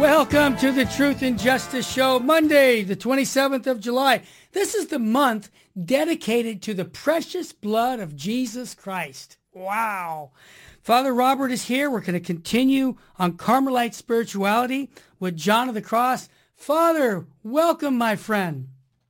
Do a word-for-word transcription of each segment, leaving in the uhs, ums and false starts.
Welcome to the Truth and Justice Show, Monday, the twenty-seventh of July. This is the month dedicated to the precious blood of Jesus Christ. Wow. Father Robert is here. We're going to continue on Carmelite spirituality with John of the Cross. Father, welcome, my friend.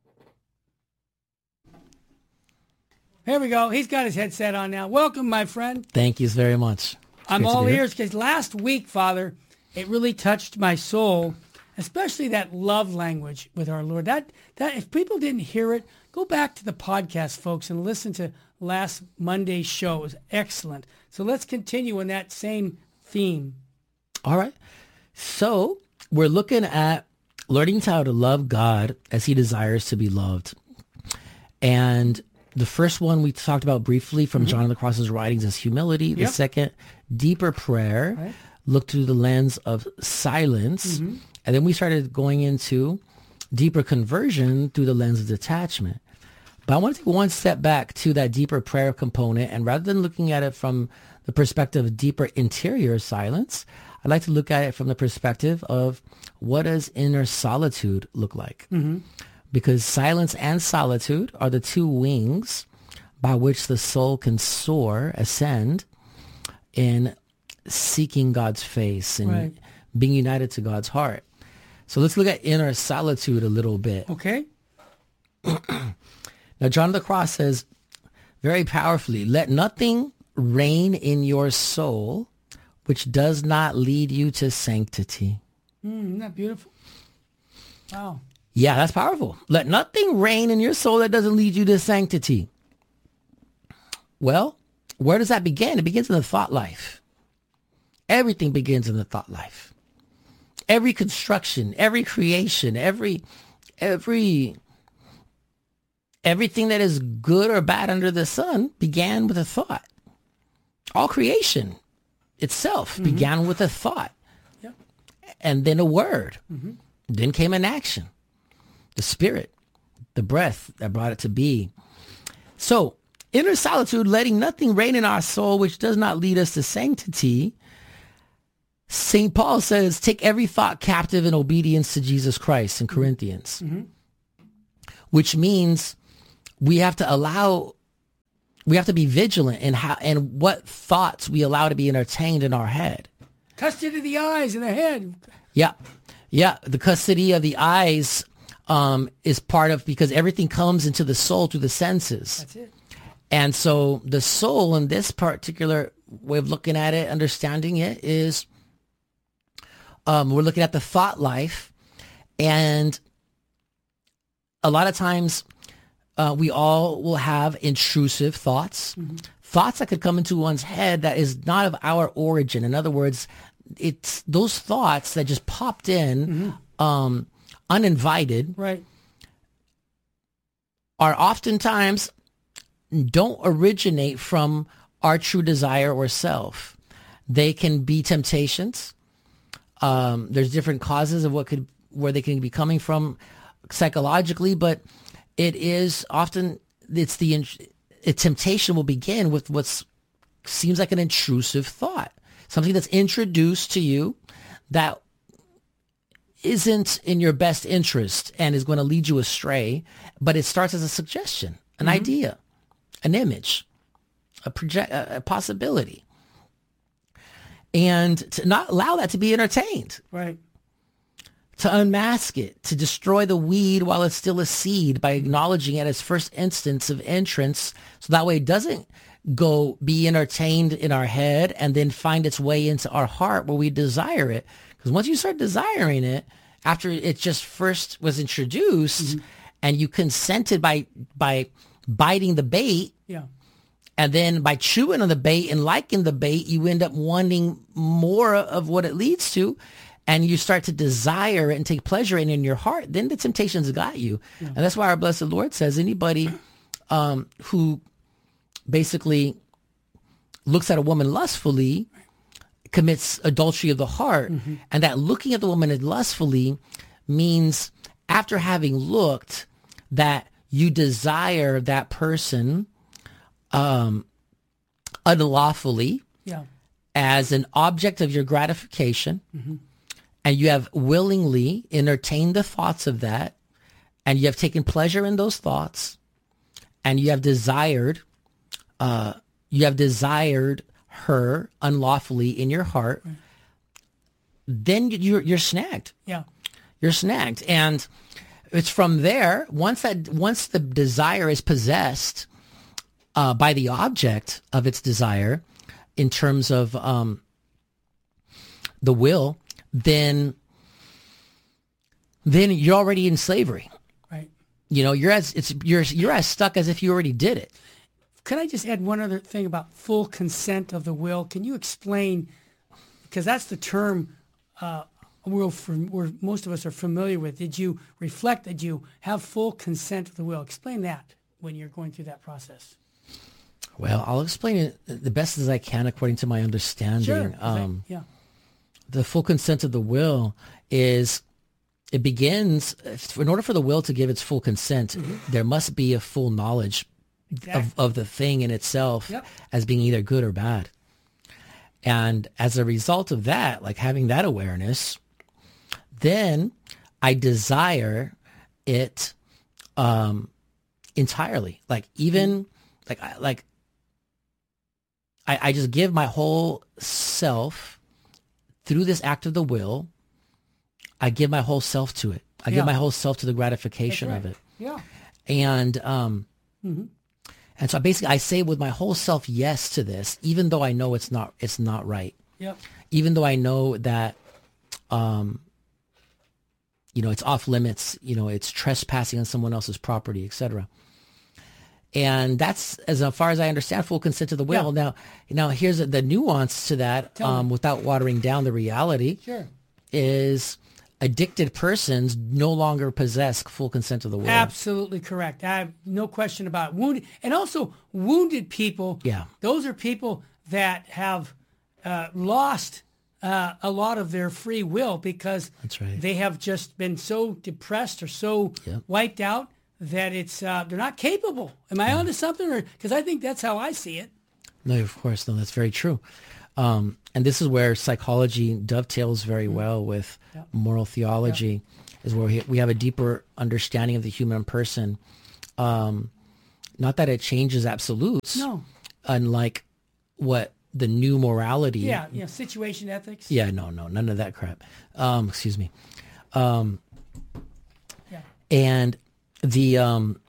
Here we go. He's got his headset on now. Welcome, my friend. Thank you very much. It's I'm great to all be here. ears because last week, Father, it really touched my soul, especially that love language with our Lord. That that if people didn't hear it, go back to the podcast, folks, and listen to last Monday's show. It was excellent. So let's continue on that same theme. All right. So we're looking at learning how to love God as he desires to be loved. And the first one we talked about briefly from mm-hmm. John of the Cross's writings is humility. The yep. second, deeper prayer. Right. Look through the lens of silence. Mm-hmm. And then we started going into deeper conversion through the lens of detachment. But I want to take one step back to that deeper prayer component. And rather than looking at it from the perspective of deeper interior silence, I'd like to look at it from the perspective of what does inner solitude look like? Mm-hmm. Because silence and solitude are the two wings by which the soul can soar, ascend in seeking God's face and right. being united to God's heart. So let's look at inner solitude a little bit. Okay. Now, John of the Cross says very powerfully, let nothing reign in your soul which does not lead you to sanctity. Mm, isn't that beautiful? Wow. Yeah, that's powerful. Let nothing reign in your soul that doesn't lead you to sanctity. Well, where does that begin? It begins in the thought life. Everything begins in the thought life. Every construction, every creation, every, every, everything that is good or bad under the sun began with a thought. All creation itself mm-hmm. began with a thought. Yep. And then a word. Mm-hmm. Then came an action. The spirit, the breath that brought it to be. So, inner solitude, letting nothing reign in our soul which does not lead us to sanctity. Saint Paul says, take every thought captive in obedience to Jesus Christ in Corinthians, mm-hmm. which means we have to allow, we have to be vigilant in how and what thoughts we allow to be entertained in our head. Custody of the eyes and the head. Yeah. Yeah. The custody of the eyes um, is part of, because everything comes into the soul through the senses. That's it. And so the soul in this particular way of looking at it, understanding it is, Um, we're looking at the thought life, and a lot of times uh, we all will have intrusive thoughts, mm-hmm. thoughts that could come into one's head that is not of our origin. In other words, it's those thoughts that just popped in mm-hmm. um, uninvited, right, are oftentimes don't originate from our true desire or self. They can be temptations. Um, there's different causes of what could, where they can be coming from psychologically, but it is often, it's the, a temptation will begin with what seems like an intrusive thought, something that's introduced to you that isn't in your best interest and is going to lead you astray, but it starts as a suggestion, an mm-hmm. idea, an image, a project, a, a possibility. And to not allow that to be entertained. Right. To unmask it, to destroy the weed while it's still a seed by acknowledging it as first instance of entrance, so that way it doesn't go be entertained in our head and then find its way into our heart where we desire it. Because once you start desiring it, after it just first was introduced mm-hmm. and you consented by by biting the bait, yeah. and then by chewing on the bait and liking the bait, you end up wanting more of what it leads to, and you start to desire it and take pleasure in it in your heart, then the temptations got you. Yeah. And that's why our blessed Lord says anybody um, who basically looks at a woman lustfully commits adultery of the heart. Mm-hmm. And that looking at the woman lustfully means after having looked that you desire that person um, unlawfully yeah. as an object of your gratification. Mm-hmm. and you have willingly entertained the thoughts of that, and you have taken pleasure in those thoughts, and you have desired, uh, you have desired her unlawfully in your heart, right. then you're you're snagged. Yeah, you're snagged, and it's from there. Once that once the desire is possessed uh, by the object of its desire, in terms of um, the will, then then you're already in slavery. Right. You know, you're as it's you're you're as stuck as if you already did it. Could I just add one other thing about full consent of the will? Can you explain, because that's the term uh, we're, we're, most of us are familiar with. Did you reflect, did you have full consent of the will? Explain that when you're going through that process. Well, I'll explain it the best as I can according to my understanding. Sure. Um, yeah. The full consent of the will is, it begins, in order for the will to give its full consent, mm-hmm. there must be a full knowledge exactly. of, of the thing in itself yep. as being either good or bad. And as a result of that, like having that awareness, then I desire it um, entirely. Like even, mm-hmm. like, like I, I just give my whole self through this act of the will. I give my whole self to it. I yeah. give my whole self to the gratification right. of it. Yeah. And um, mm-hmm. and so basically, I say with my whole self yes to this, even though I know it's not it's not right. Yep. Even though I know that, um, you know, it's off limits. You know, it's trespassing on someone else's property, et cetera. And that's as far as I understand full consent to the will. Yeah. Now, now here's the nuance to that, um, without watering down the reality. Sure. Is addicted persons no longer possess full consent of the will. Absolutely correct. I have no question about it. Wounded, and also wounded people. Yeah. Those are people that have uh, lost uh, a lot of their free will because That's right. they have just been so depressed or so yep. wiped out that it's uh, they're not capable. Am I yeah. onto something? Or because I think that's how I see it. No, of course, no, that's very true. Um, and this is where psychology dovetails very well with yeah. moral theology, yeah. is where we, we have a deeper understanding of the human person. Um, not that it changes absolutes, no, unlike what the new morality. Yeah, yeah, situation ethics. Yeah, no, no, none of that crap. Um, excuse me. Um, yeah. And the um,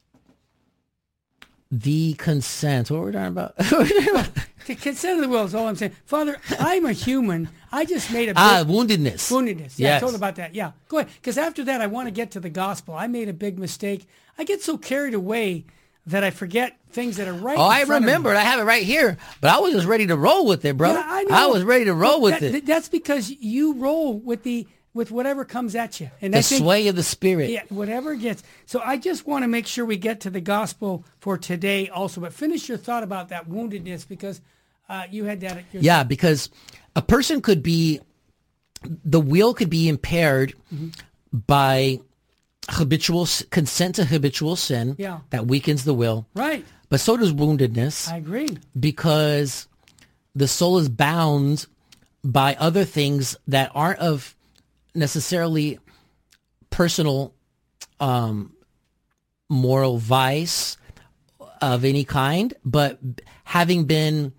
the consent. What were we talking about? The consent of the will is all I'm saying. Father, I'm a human. I just made a big... Ah, woundedness. Woundedness. Yeah, yes. I told about that. Yeah, go ahead. Because after that, I want to get to the gospel. I made a big mistake. I get so carried away that I forget things that are right Oh, in I front remember. of me. I have it right here. But I was just ready to roll with it, brother. Yeah, I know. I was ready to roll well, with that, it. That's because you roll with the... with whatever comes at you. And the I think, sway of the Spirit. Yeah, whatever gets. So I just want to make sure we get to the gospel for today also. But finish your thought about that woundedness because uh, you had that. Yourself. Yeah, because a person could be, the will could be impaired mm-hmm. by habitual consent to habitual sin yeah. that weakens the will. Right. But so does woundedness. I agree. Because the soul is bound by other things that aren't of necessarily personal um, moral vice of any kind, but having been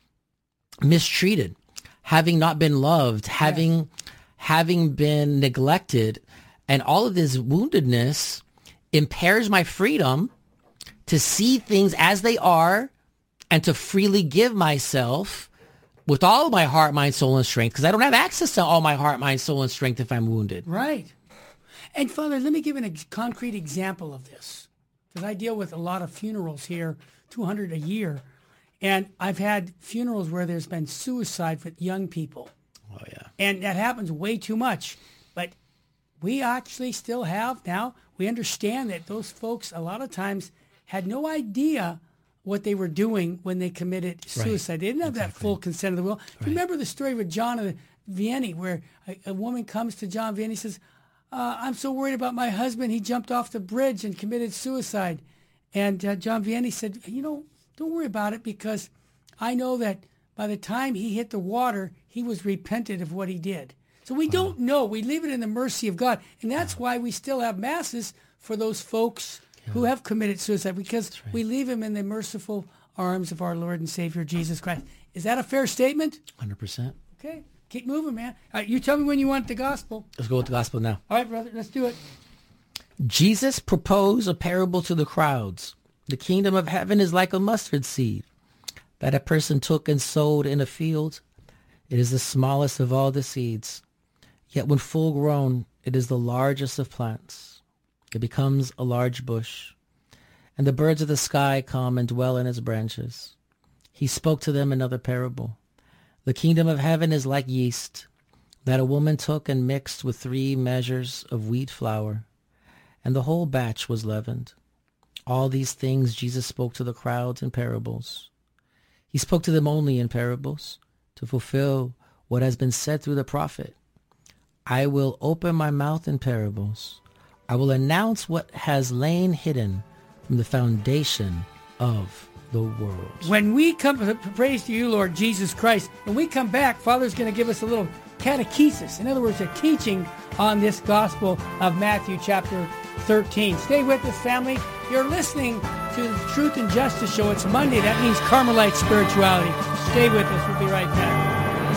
mistreated, having not been loved, having yes. having been neglected, and all of this woundedness impairs my freedom to see things as they are and to freely give myself with all of my heart, mind, soul, and strength, because I don't have access to all my heart, mind, soul, and strength if I'm wounded. Right. And Father, let me give an ex- concrete example of this, because I deal with a lot of funerals here, two hundred a year, and I've had funerals where there's been suicide with young people. Oh, yeah. And that happens way too much. But we actually still have now, we understand that those folks a lot of times had no idea what they were doing when they committed suicide. Right. They didn't have exactly. that full consent of the will. Right. Remember the story with John Vianney, where a, a woman comes to John Vianney and says, uh, I'm so worried about my husband. He jumped off the bridge and committed suicide. And uh, John Vianney said, you know, don't worry about it, because I know that by the time he hit the water, he was repentant of what he did. So we don't know. We leave it in the mercy of God. And that's why we still have masses for those folks yeah. who have committed suicide, because right. we leave them in the merciful arms of our Lord and Savior, Jesus Christ. Is that a fair statement? one hundred percent. Okay. Keep moving, man. All right, you tell me when you want the gospel. Let's go with the gospel now. All right, brother. Let's do it. Jesus proposed a parable to the crowds. The kingdom of heaven is like a mustard seed that a person took and sowed in a field. It is the smallest of all the seeds. Yet when full grown, it is the largest of plants. It becomes a large bush, and the birds of the sky come and dwell in its branches. He spoke to them another parable. The kingdom of heaven is like yeast that a woman took and mixed with three measures of wheat flour, and the whole batch was leavened. All these things Jesus spoke to the crowds in parables. He spoke to them only in parables to fulfill what has been said through the prophet. I will open my mouth in parables. I will announce what has lain hidden from the foundation of the world. When we come, praise to you, Lord Jesus Christ, when we come back, Father's going to give us a little catechesis. In other words, a teaching on this gospel of Matthew chapter thirteen. Stay with us, family. You're listening to the Truth and Justice Show. It's Monday. That means Carmelite spirituality. Stay with us. We'll be right back.